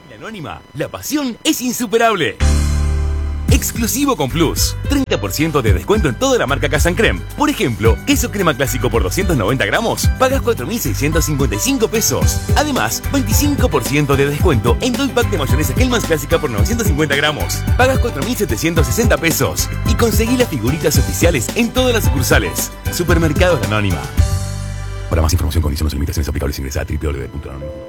En Anónima, la pasión es insuperable. Exclusivo con Plus. 30% de descuento en toda la marca Casan Creme. Por ejemplo, queso crema clásico por 290 gramos, pagas 4.655 pesos. Además, 25% de descuento en todo el pack de mayonesa Hellmann's clásica por 950 gramos. Pagas 4.760 pesos. Y conseguí las figuritas oficiales en todas las sucursales. Supermercados La Anónima. Para más información, condiciones y limitaciones aplicables, ingresa a www.anonima.com.